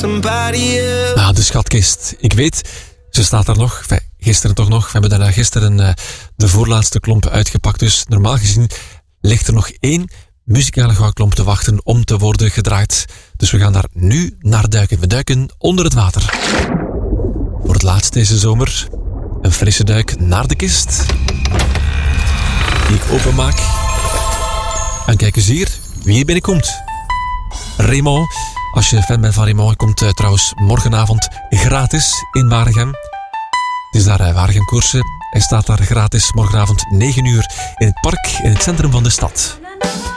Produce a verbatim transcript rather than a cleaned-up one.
somebody else. Ah, de schatkist. Ik weet, ze staat er nog. Enfin, gisteren toch nog. We hebben daarna gisteren uh, de voorlaatste klomp uitgepakt. Dus normaal gezien ligt er nog één muzikale goudklomp te wachten om te worden gedraaid. Dus we gaan daar nu naar duiken. We duiken onder het water. Voor het laatst deze zomer een frisse duik naar de kist. Die ik openmaak. En kijk eens hier wie hier binnenkomt. Raymond. Als je fan bent van Raymond, hij komt uh, trouwens morgenavond gratis in Waregem. Het is daar uh, Waregem Koersen. Hij staat daar gratis morgenavond negen uur in het park in het centrum van de stad.